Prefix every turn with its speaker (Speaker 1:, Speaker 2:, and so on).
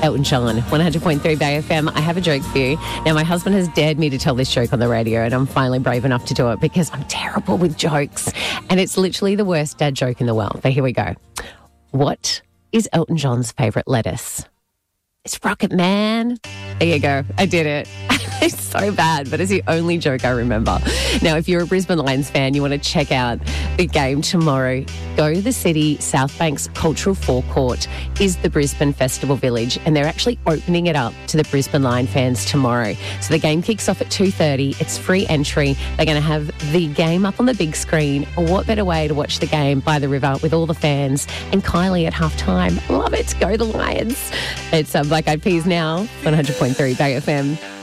Speaker 1: Elton John, 100.3 Bay FM. I have a joke for you. Now, my husband has dared me to tell this joke on the radio, and I'm finally brave enough to do it because I'm terrible with jokes. And it's literally the worst dad joke in the world. But here we go. What is Elton John's favourite lettuce? It's Rocket Man. There you go. I did it. It's so bad, but it's the only joke I remember. Now, if you're a Brisbane Lions fan, you want to check out the game tomorrow, go to the city. South Bank's Cultural Forecourt is the Brisbane Festival Village, and they're actually opening it up to the Brisbane Lion fans tomorrow. So the game kicks off at 2:30. It's free entry. They're going to have the game up on the big screen. What better way to watch the game by the river with all the fans and Kylie at halftime? Love it. Go the Lions. It's Black Eyed Peas now, 100.3 Bay FM.